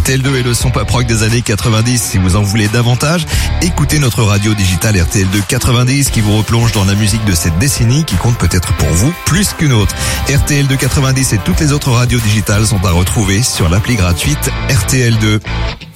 RTL2 est le son pop rock des années 90. Si vous en voulez davantage, écoutez notre radio digitale RTL2 90 qui vous replonge dans la musique de cette décennie qui compte peut-être pour vous plus qu'une autre. RTL2 90 et toutes les autres radios digitales sont à retrouver sur l'appli gratuite RTL2.